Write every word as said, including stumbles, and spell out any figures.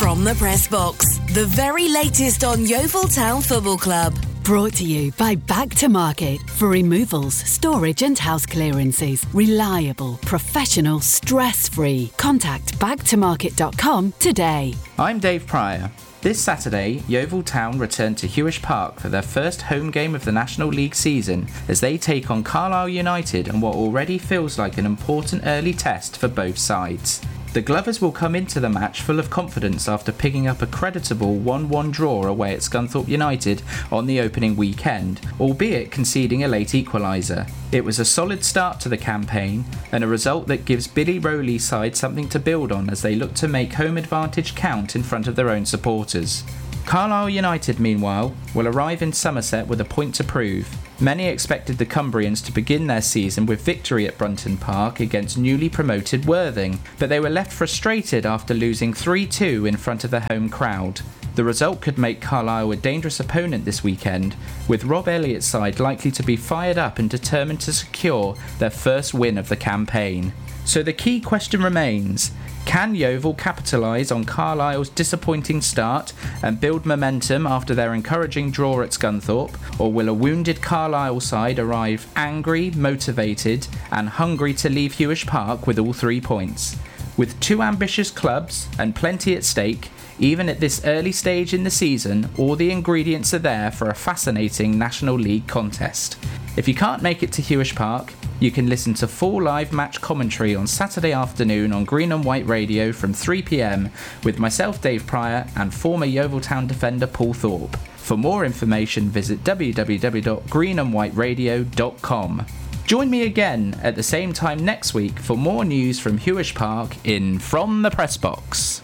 From the Press Box, the very latest on Yeovil Town Football Club. Brought to you by Back to Market for removals, storage and house clearances. Reliable, professional, stress-free. Contact back to market dot com today. I'm Dave Pryor. This Saturday, Yeovil Town return to Hewish Park for their first home game of the National League season as they take on Carlisle United in what already feels like an important early test for both sides. The Glovers will come into the match full of confidence after picking up a creditable one one draw away at Scunthorpe United on the opening weekend, albeit conceding a late equaliser. It was a solid start to the campaign and a result that gives Billy Rowley's side something to build on as they look to make home advantage count in front of their own supporters. Carlisle United, meanwhile, will arrive in Somerset with a point to prove. Many expected the Cumbrians to begin their season with victory at Brunton Park against newly promoted Worthing, but they were left frustrated after losing three two in front of their home crowd. The result could make Carlisle a dangerous opponent this weekend, with Rob Elliott's side likely to be fired up and determined to secure their first win of the campaign. So the key question remains: can Yeovil capitalise on Carlisle's disappointing start and build momentum after their encouraging draw at Scunthorpe, or will a wounded Carlisle side arrive angry, motivated and hungry to leave Hewish Park with all three points? With two ambitious clubs and plenty at stake, even at this early stage in the season, all the ingredients are there for a fascinating National League contest. If you can't make it to Hewish Park, you can listen to full live match commentary on Saturday afternoon on Green and White Radio from three p m with myself, Dave Pryor, and former Yeovil Town defender Paul Thorpe. For more information, visit w w w dot green and white radio dot com. Join me again at the same time next week for more news from Hewish Park in From the Press Box.